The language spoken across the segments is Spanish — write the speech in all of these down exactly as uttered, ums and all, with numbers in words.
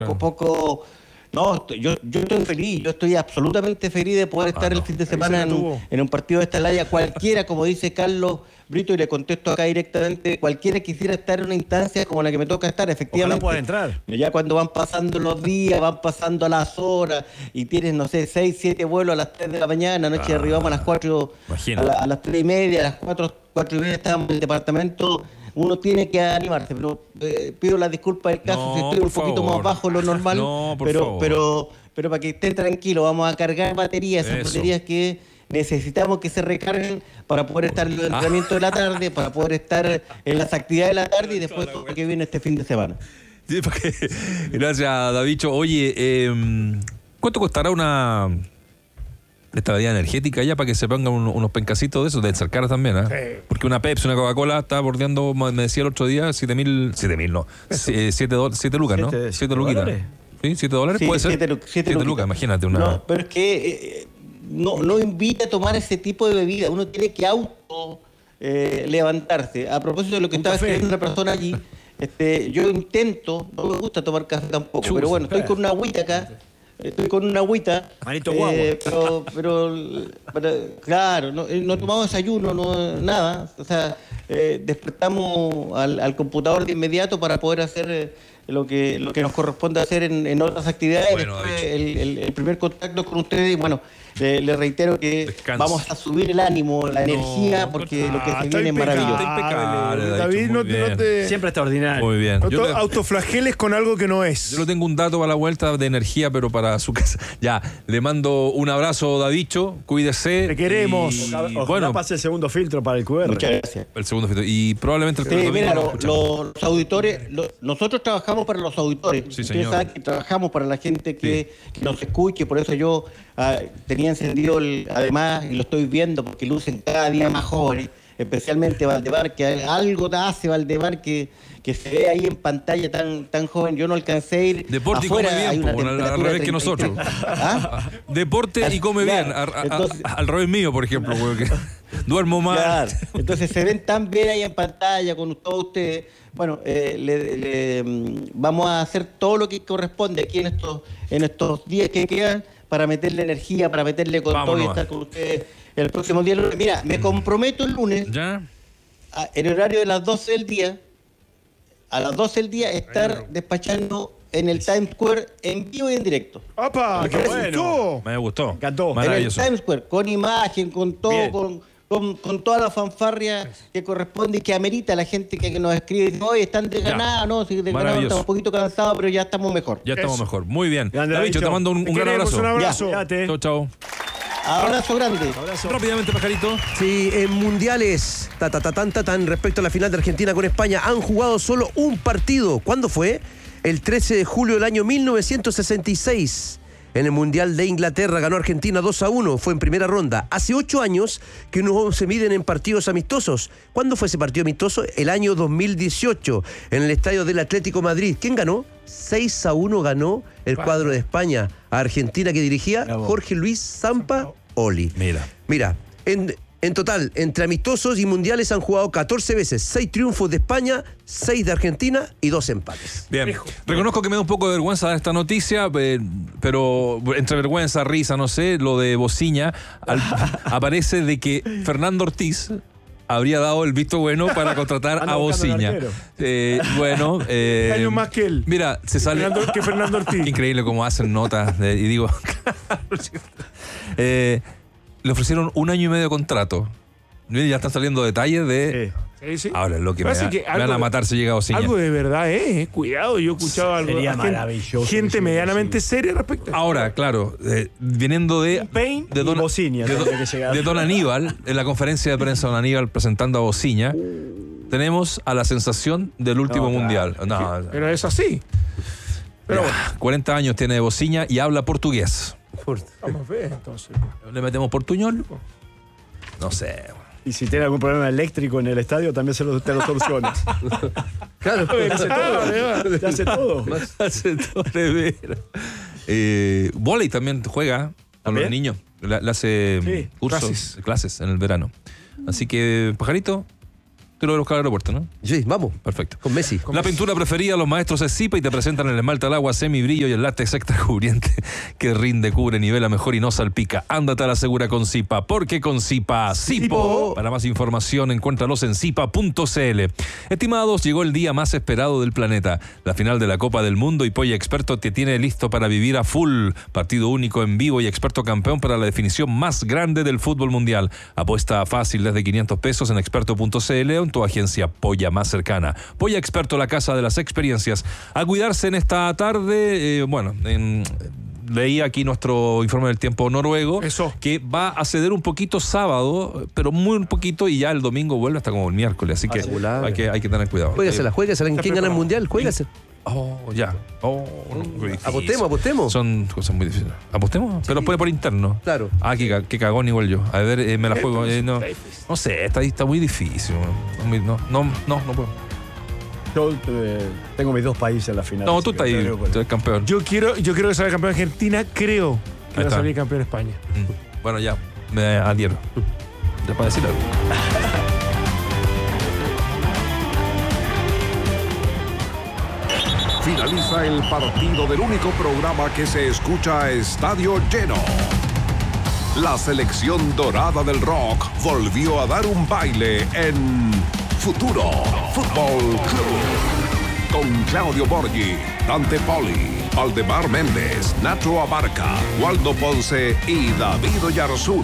claro. poco... No, yo, yo estoy feliz, yo estoy absolutamente feliz de poder estar ah, no. el fin de semana en, en un partido de esta talla. Cualquiera, como dice Carlos Brito, y le contesto acá directamente, cualquiera quisiera estar en una instancia como la que me toca estar, efectivamente. Ojalá pueda entrar. Ya cuando van pasando los días, van pasando las horas, y tienes, no sé, seis, siete vuelos a las tres de la mañana, anoche ah, arribamos a las cuatro, a, la, a las tres y media, a las cuatro, cuatro y media estábamos en el departamento. Uno tiene que animarse, pero eh, pido las disculpas del caso no, si estoy un poquito favor. más bajo de lo normal, no, por pero, favor. pero pero para que estén tranquilos, vamos a cargar baterías, esas Eso. baterías que necesitamos que se recarguen para poder estar en el entrenamiento ah. de la tarde, para poder estar en las actividades de la tarde y después todo lo que viene este fin de semana. Sí, porque... Gracias, Davicho. Oye, eh, ¿cuánto costará una estabilidad energética ya para que se pongan unos, unos pencacitos de esos, de cercaras también? ¿eh? Sí. Porque una Pepsi, una Coca-Cola está bordeando, me decía el otro día, siete mil, siete mil no, siete lucas, ¿no? siete luquitas. ¿Sí? ¿siete dólares? Sí, puede ser. siete lucas, imagínate una. No, pero es que eh, no, no invita a tomar ese tipo de bebida. Uno tiene que auto eh, levantarse. A propósito de lo que un estaba café. escribiendo una persona allí, este, yo intento, no me gusta tomar café tampoco, Chus, pero bueno, estoy con una agüita acá. Estoy con una agüita. Manito guagua. Eh, pero, pero, pero, claro, no, no tomamos desayuno, no, nada. O sea, eh, despertamos al, al computador de inmediato para poder hacer eh, lo que lo que nos corresponde hacer en, en otras actividades. Bueno, el, el, el primer contacto con ustedes, y bueno, le, le reitero que Descanso. vamos a subir el ánimo, la no, energía, porque ah, lo que se viene es maravilloso. Impecable, David, no, no te... Siempre extraordinario. Muy bien. No te le... autoflageles con algo que no es. Yo no tengo un dato para la vuelta de energía, pero para su casa. Ya, le mando un abrazo, Davicho, cuídese. Te queremos. Y... Ojalá, ojalá bueno, pase el segundo filtro para el Q R. Muchas gracias. El segundo filtro. Y probablemente el sí, mira, lo, lo, los auditores, lo, nosotros trabajamos para los auditores. Sí, Ustedes saben que trabajamos para la gente que, sí. que nos escuche, por eso yo uh, tenía encendido el, además, y lo estoy viendo porque lucen cada día más jóvenes, especialmente Valdemar, que algo hace Valdemar que, que se ve ahí en pantalla tan, tan joven. Yo no alcancé a ir Deporte afuera, y come bien, hay una al, al revés que nosotros. ¿Ah? Deporte y come claro, bien, a, a, entonces, a, al revés mío, por ejemplo, porque duermo más. Claro, entonces se ven tan bien ahí en pantalla con todos ustedes. Bueno, eh, le, le, vamos a hacer todo lo que corresponde aquí en estos, en estos días que quedan para meterle energía, para meterle con Vámonos. todo y estar con ustedes el próximo día. Mira, me comprometo el lunes, ¿Ya? A, en el horario de las doce del día, a las doce del día, estar bueno. despachando en el Times Square en vivo y en directo. ¡Apa! ¡Qué bueno! Me gustó. Me encantó. En el Times Square, con imagen, con todo, Bien. con... Con, con toda la fanfarria que corresponde y que amerita a la gente que, que nos escribe. Hoy están desganados, no, si desganados estamos un poquito cansados, pero ya estamos mejor. Ya estamos Eso. mejor. Muy bien. David, te mando un, un gran abrazo. Un abrazo. Chao, chao. Abrazo grande. Abrazo. Rápidamente, Pajarito. Sí, en mundiales, ta, ta, ta, tan, ta, tan, respecto a la final de Argentina con España, han jugado solo un partido. ¿Cuándo fue? El trece de julio del año mil novecientos sesenta y seis. En el Mundial de Inglaterra ganó Argentina dos a uno, fue en primera ronda. Hace ocho años que no se miden en partidos amistosos. ¿Cuándo fue ese partido amistoso? El año dos mil dieciocho, en el estadio del Atlético Madrid. ¿Quién ganó? seis a uno ganó el cuadro de España a Argentina, que dirigía Jorge Luis Sampaoli. Mira. Mira, en... En total, entre amistosos y mundiales han jugado catorce veces, seis triunfos de España, seis de Argentina y dos empates. Bien, reconozco que me da un poco de vergüenza dar esta noticia, pero entre vergüenza, risa, no sé, lo de Bociña, al, aparece de que Fernando Ortiz habría dado el visto bueno para contratar a Bociña. Eh, bueno, eh, años más que él. Mira, se sale. Fernando, que Fernando Ortiz. Increíble cómo hacen notas de, y digo. eh, Le ofrecieron un año y medio de contrato. Ya están saliendo detalles de... Sí, sí. Ahora, lo que, me, da, que me van a matar si llega Bociña. Algo de verdad, ¿eh? Cuidado, yo he escuchado algo. Sería gente, maravilloso. Gente medianamente seria respecto a Ahora, claro, eh, viniendo de... Pain de Don, Bociña, de, que de Don Aníbal, en la conferencia de prensa de Don Aníbal presentando a Bociña, tenemos a la sensación del último no, mundial. Claro. No, pero es así. Pero bueno. cuarenta años tiene Bociña y habla portugués. Vamos a ver, entonces. ¿Le metemos portuñol? No sé. Y si tiene algún problema eléctrico en el estadio, también se lo, te lo soluciona. Claro, hace todo. Te hace todo. Hace todo, de veras. Eh, Voley también juega con ¿También? los niños. Le, le hace sí, cursos, clases. clases en el verano. Así que, Pajarito, Te lo voy a buscar al aeropuerto, ¿no? Sí, vamos. Perfecto. Con Messi. La pintura preferida de los maestros es Zipa y te presentan el esmalte al agua semibrillo y el látex extra cubriente que rinde, cubre, nivela mejor y no salpica. Ándate a la segura con Zipa, porque con Zipa, Zipo. Para más información, encuéntralos en zipa punto c l. Estimados, llegó el día más esperado del planeta, la final de la Copa del Mundo, y Polla Experto te tiene listo para vivir a full. Partido único en vivo y experto campeón para la definición más grande del fútbol mundial. Apuesta fácil desde quinientos pesos en experto punto c l o en tu agencia Polla más cercana. Polla Experto, la casa de las experiencias. A cuidarse en esta tarde, eh, bueno, en... leí aquí nuestro informe del tiempo noruego. Eso. Que va a ceder un poquito sábado, pero muy un poquito, y ya el domingo vuelve hasta como el miércoles. Así que Regular. hay que, hay que tener cuidado. Juégasela, juégasela. ¿En quién gana el mundial? Juégasela. Oh, ya. Oh, no, muy difícil. Apostemos, apostemos. Son cosas muy difíciles. ¿Apostemos? Pero puede por interno. Claro. Ah, que, ca- que cagón igual yo. A ver, eh, me la juego. Eh, no, no sé, está, está muy difícil. Muy- No, no, no, no puedo. Yo eh, tengo mis dos países en la final. No, así tú que estás ahí, creo que- tú eres campeón. Yo quiero, yo quiero que salga campeón Argentina, creo que Ahí va a está. salir campeón España. Mm. Bueno, ya, me adhiero. Ya para decir algo. Finaliza el partido del único programa que se escucha a estadio lleno. La selección dorada del rock volvió a dar un baile en Futuro Fútbol Club. Con Claudio Borghi, Dante Poli, Valdemar Méndez, Nacho Abarca, Waldo Ponce y David Oyarzún.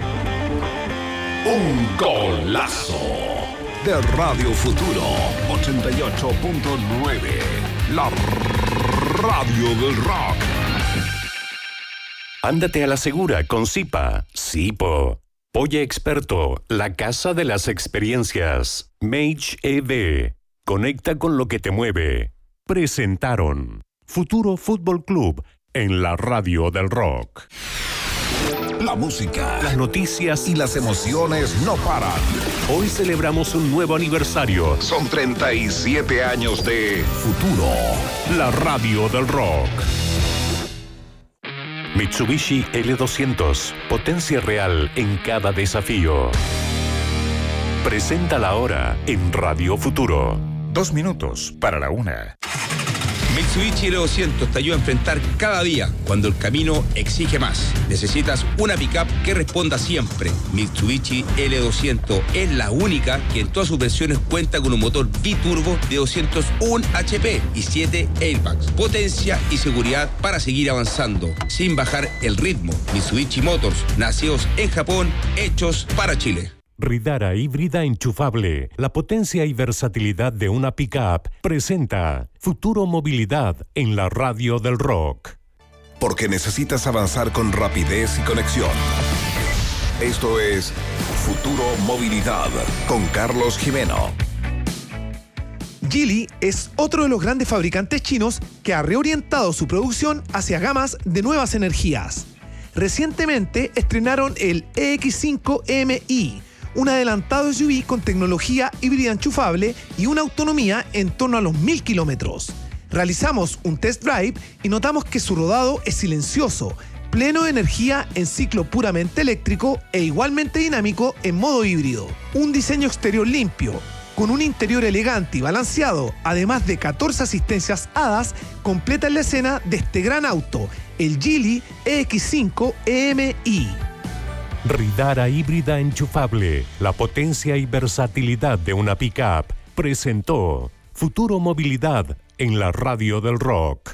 Un golazo de Radio Futuro ochenta y ocho punto nueve. La radio del rock. Ándate a la segura con Zipa, Zipo. Polla Experto, la casa de las experiencias. Mage E D. Conecta con lo que te mueve. Presentaron Futuro Fútbol Club en la radio del rock. La música, las noticias y las emociones no paran. Hoy celebramos un nuevo aniversario. Son treinta y siete años de Futuro. La radio del rock. Mitsubishi L doscientos. Potencia real en cada desafío. Presenta la hora en Radio Futuro. Dos minutos para la una. Mitsubishi L doscientos te ayuda a enfrentar cada día cuando el camino exige más. Necesitas una pickup que responda siempre. Mitsubishi L doscientos es la única que en todas sus versiones cuenta con un motor biturbo de doscientos uno H P y siete airbags. Potencia y seguridad para seguir avanzando sin bajar el ritmo. Mitsubishi Motors, nacidos en Japón, hechos para Chile. Ridara híbrida enchufable. La potencia y versatilidad de una pickup presenta Futuro Movilidad en la radio del rock. Porque necesitas avanzar con rapidez y conexión. Esto es Futuro Movilidad con Carlos Jimeno. Geely es otro de los grandes fabricantes chinos que ha reorientado su producción hacia gamas de nuevas energías. Recientemente estrenaron el E X cinco M I, un adelantado S U V con tecnología híbrida enchufable y una autonomía en torno a los mil kilómetros. Realizamos un test drive y notamos que su rodado es silencioso, pleno de energía en ciclo puramente eléctrico e igualmente dinámico en modo híbrido. Un diseño exterior limpio, con un interior elegante y balanceado, además de catorce asistencias hadas, completan la escena de este gran auto, el Geely E X cinco M I. Ridara híbrida enchufable. La potencia y versatilidad de una pickup presentó Futuro Movilidad en la radio del rock.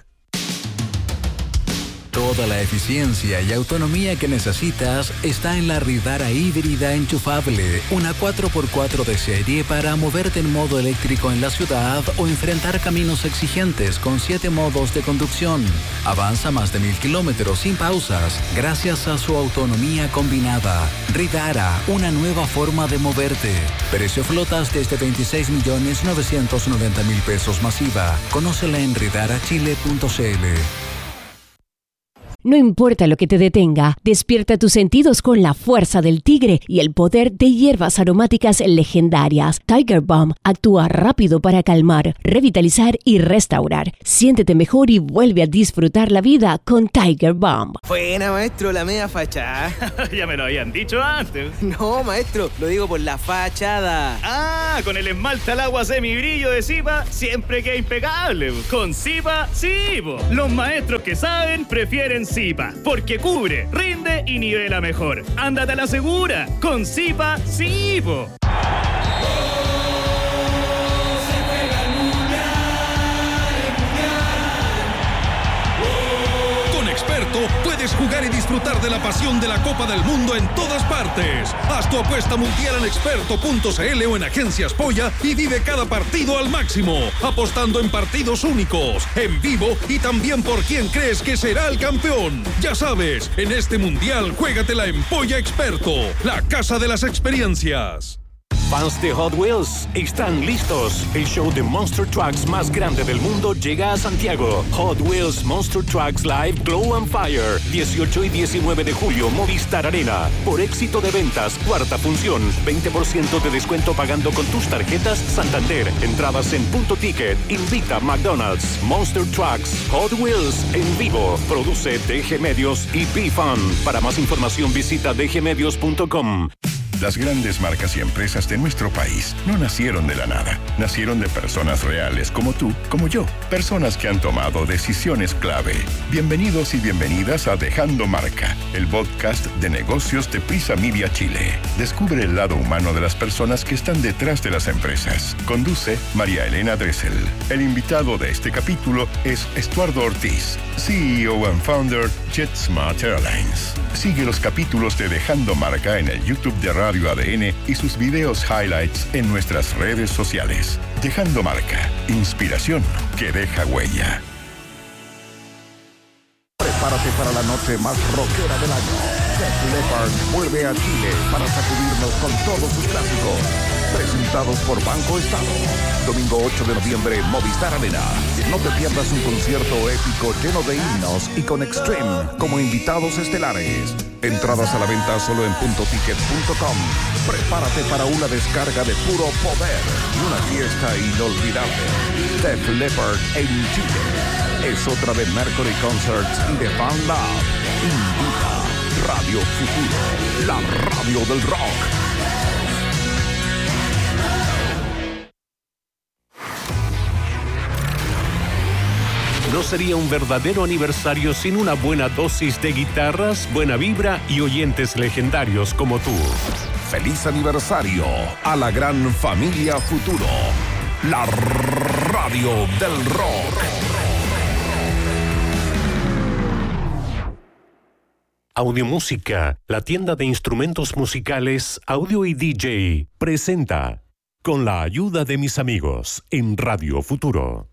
Toda la eficiencia y autonomía que necesitas está en la Ridara híbrida enchufable, una cuatro por cuatro de serie para moverte en modo eléctrico en la ciudad o enfrentar caminos exigentes con siete modos de conducción. Avanza más de mil kilómetros sin pausas gracias a su autonomía combinada. Ridara, una nueva forma de moverte. Precio flotas desde veintiséis millones novecientos noventa mil pesos masiva. Conócela en ridara chile punto c l. No importa lo que te detenga, despierta tus sentidos con la fuerza del tigre y el poder de hierbas aromáticas legendarias. Tiger Balm actúa rápido para calmar, revitalizar y restaurar. Siéntete mejor y vuelve a disfrutar la vida con Tiger Balm. Buena, maestro, la media fachada. Ya me lo habían dicho antes. No, maestro, lo digo por la fachada. Ah, con el esmalte al agua semibrillo de Zipa siempre queda impecable. Con Zipa, sí, po. Los maestros que saben prefieren Zipa, porque cubre, rinde y nivela mejor. Ándate a la segura. Con Zipa, sí, po. Puedes jugar y disfrutar de la pasión de la Copa del Mundo en todas partes. Haz tu apuesta mundial en experto punto c l o en Agencias Polla y vive cada partido al máximo, apostando en partidos únicos, en vivo y también por quién crees que será el campeón. Ya sabes, en este mundial juégatela en Polla Experto, la casa de las experiencias. Fans de Hot Wheels, están listos. El show de Monster Trucks más grande del mundo llega a Santiago. Hot Wheels Monster Trucks Live Glow and Fire. dieciocho y diecinueve de julio, Movistar Arena. Por éxito de ventas, cuarta función. veinte por ciento de descuento pagando con tus tarjetas Santander. Entradas en Punto Ticket. Invita McDonald's. Monster Trucks Hot Wheels en vivo. Produce D G Medios y B-Fun. Para más información visita d g medios punto com. Las grandes marcas y empresas de nuestro país no nacieron de la nada. Nacieron de personas reales como tú, como yo. Personas que han tomado decisiones clave. Bienvenidos y bienvenidas a Dejando Marca, el podcast de negocios de Prisa Media Chile. Descubre el lado humano de las personas que están detrás de las empresas. Conduce María Elena Dressel. El invitado de este capítulo es Estuardo Ortiz, C E O and Founder JetSmart Airlines. Sigue los capítulos de Dejando Marca en el YouTube de Radio A D N y sus videos highlights en nuestras redes sociales. Dejando Marca, inspiración que deja huella. Prepárate para la noche más rockera del año. Def Leppard vuelve a Chile para sacudirnos con todos sus clásicos. Presentados por Banco Estado. Domingo ocho de noviembre, Movistar Arena. No te pierdas un concierto épico lleno de himnos y con Extreme como invitados estelares. Entradas a la venta solo en punto ticket punto com. Prepárate para una descarga de puro poder y una fiesta inolvidable. Def Leppard en Chile. Es otra de Mercury Concerts y de Fan Lab. Invita Radio Futuro, la radio del rock. No sería un verdadero aniversario sin una buena dosis de guitarras, buena vibra y oyentes legendarios como tú. Feliz aniversario a la gran familia Futuro, la radio del rock. Audiomúsica, la tienda de instrumentos musicales, audio y D J, presenta Con la ayuda de mis amigos en Radio Futuro.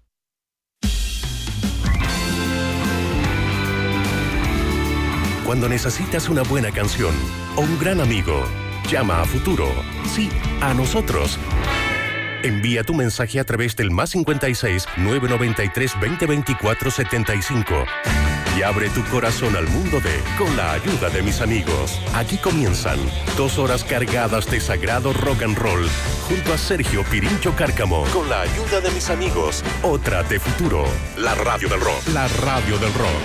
Cuando necesitas una buena canción o un gran amigo, llama a Futuro. Sí, a nosotros. Envía tu mensaje a través del más cincuenta y seis, nueve noventa y tres, veinte veinticuatro, setenta y cinco y abre tu corazón al mundo de Con la ayuda de mis amigos. Aquí comienzan dos horas cargadas de sagrado rock and roll junto a Sergio Pirincho Cárcamo. Con la ayuda de mis amigos, otra de Futuro, la radio del rock. La radio del rock.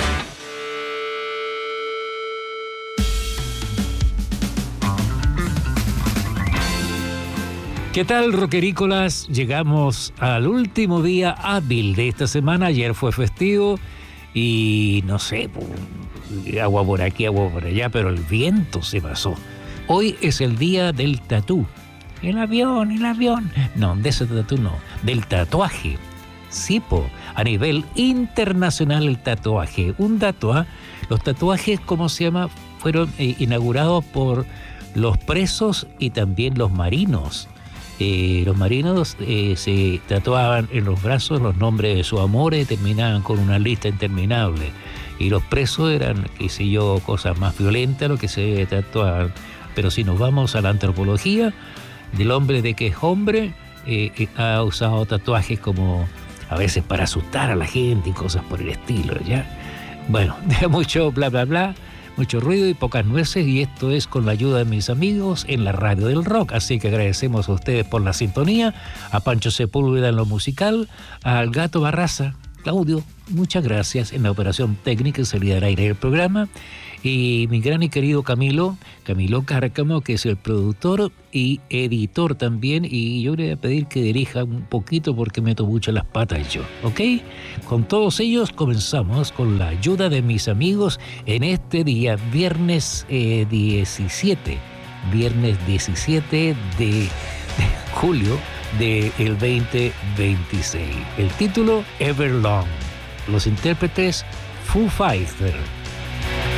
¿Qué tal, rockerícolas? Llegamos al último día hábil de esta semana. Ayer fue festivo y no sé, agua por aquí, agua por allá, pero el viento se pasó. Hoy es el día del tatú. El avión, el avión. No, de ese tatú no, del tatuaje. Sí, po, a nivel internacional el tatuaje. Un dato, ¿ah? Los tatuajes, ¿cómo se llama? Fueron eh, inaugurados por los presos y también los marinos. Eh, los marinos eh, se tatuaban en los brazos los nombres de sus amores y terminaban con una lista interminable. Y los presos eran, qué sé yo, cosas más violentas, lo que se tatuaban. Pero si nos vamos a la antropología del hombre de que es hombre, eh, ha usado tatuajes como a veces para asustar a la gente y cosas por el estilo, ¿ya? Bueno, de mucho bla bla bla, mucho ruido y pocas nueces, y esto es con la ayuda de mis amigos en la Radio del Rock. Así que agradecemos a ustedes por la sintonía, a Pancho Sepúlveda en lo musical, al Gato Barraza, Claudio, muchas gracias en la operación técnica y salida al aire del programa, y mi gran y querido Camilo, Camilo Cárcamo, que es el productor y editor también, y yo le voy a pedir que dirija un poquito porque meto mucho las patas yo, ¿ok? Con todos ellos comenzamos con la ayuda de mis amigos en este día, viernes eh, diecisiete, viernes diecisiete de, de julio del veinte veintiséis. El título, Everlong. Los intérpretes, Foo Fighters.